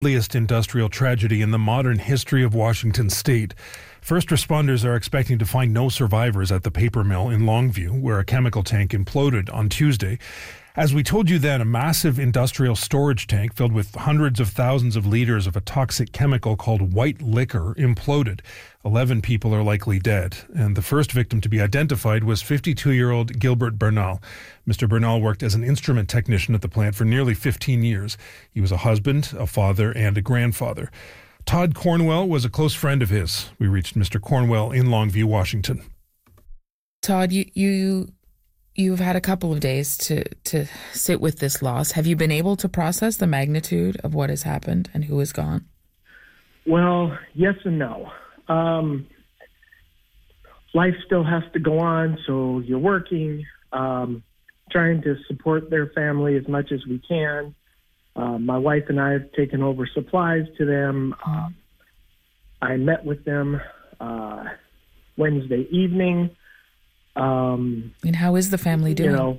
deadliest industrial tragedy in the modern history of Washington state. First responders are expecting to find no survivors at the paper mill in Longview, where a chemical tank imploded on Tuesday. As we told you then, a massive industrial storage tank filled with hundreds of thousands of liters of a toxic chemical called white liquor imploded. 11 people are likely dead, and the first victim to be identified was 52-year-old Gilbert Bernal. Mr. Bernal worked as an instrument technician at the plant for nearly 15 years. He was a husband, a father, and a grandfather. Todd Cornwell was a close friend of his. We reached Mr. Cornwell in Longview, Washington. Todd, you've had a couple of days to sit with this loss. Have you been able to process the magnitude of what has happened and who is gone? Well, yes and no. Life still has to go on, so you're working, trying to support their family as much as we can. My wife and I have taken over supplies to them. I met with them Wednesday evening. And how is the family doing?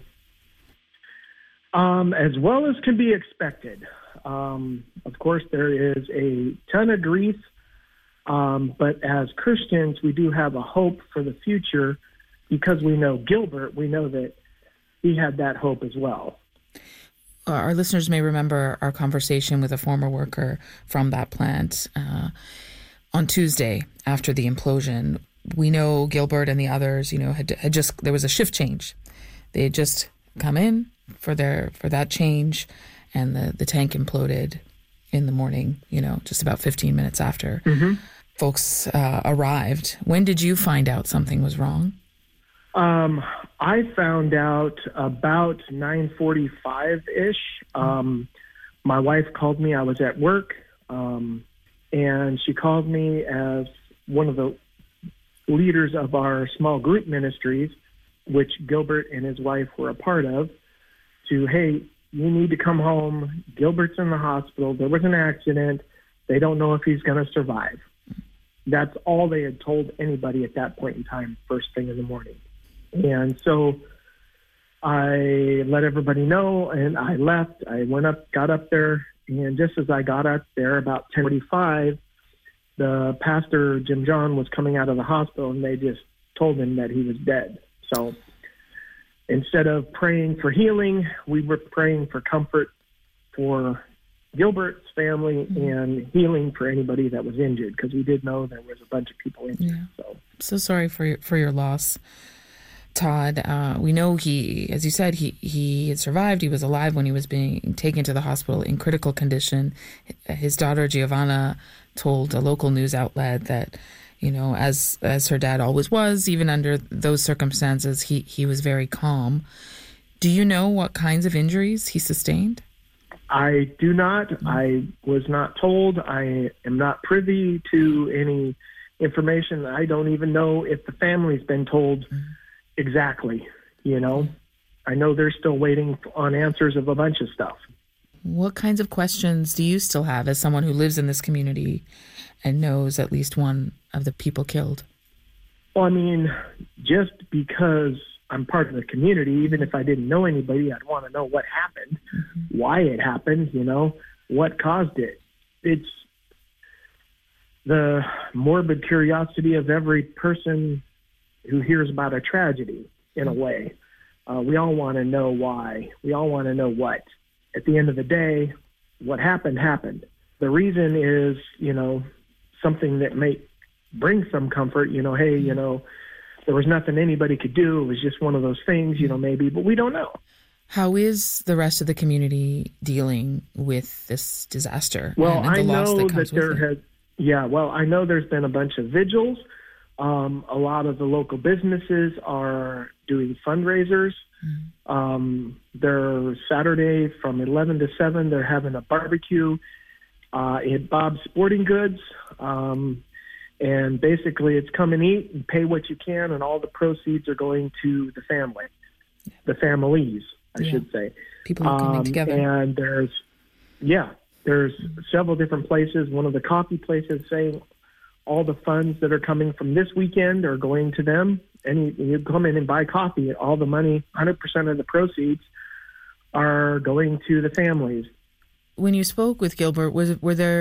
As well as can be expected. Of course, there is a ton of grief, but as Christians, we do have a hope for the future because we know Gilbert. We know that he had that hope as well. Our listeners may remember our conversation with a former worker from that plant on Tuesday after the implosion. We know Gilbert and the others, had just, there was a shift change. They had just come in for that change, and the tank imploded in the morning, just about 15 minutes after folks arrived. When did you find out something was wrong? I found out about 9:45-ish. My wife called me. I was at work, and she called me as one of the leaders of our small group ministries, which Gilbert and his wife were a part of, to, hey, you need to come home. Gilbert's in the hospital. There was an accident. They don't know if he's going to survive. That's all they had told anybody at that point in time, first thing in the morning. And so I let everybody know, and I left. I got up there, and just as I got up there, about 10:45, the pastor, Jim John, was coming out of the hospital, and they just told him that he was dead. So instead of praying for healing, we were praying for comfort for Gilbert's family and healing for anybody that was injured, because we did know there was a bunch of people injured. Yeah. So sorry for your loss, Todd. We know as you said, he had survived. He was alive when he was being taken to the hospital in critical condition. His daughter, Giovanna, told a local news outlet that, as her dad always was, even under those circumstances, he was very calm. Do you know what kinds of injuries he sustained? I do not. I was not told. I am not privy to any information. I don't even know if the family's been told exactly, I know they're still waiting on answers of a bunch of stuff. What kinds of questions do you still have as someone who lives in this community and knows at least one of the people killed? Well, just because I'm part of the community, even if I didn't know anybody, I'd want to know what happened, why it happened, what caused it. It's the morbid curiosity of every person who hears about a tragedy, in a way. We all want to know why. We all want to know what. At the end of the day, what happened, happened. The reason is, something that may bring some comfort, hey, there was nothing anybody could do. It was just one of those things, maybe, but we don't know. How is the rest of the community dealing with this disaster? Well, and the loss that comes I know there's been a bunch of vigils. A lot of the local businesses are doing fundraisers. They're Saturday from 11 to 7. They're having a barbecue at Bob's Sporting Goods. And basically it's come and eat and pay what you can, and all the proceeds are going to the family, the families, I should say. People are coming together. And there's several different places. One of the coffee places saying all the funds that are coming from this weekend are going to them. And you come in and buy coffee, all the money, 100% of the proceeds are going to the families. when you spoke with Gilbert, were there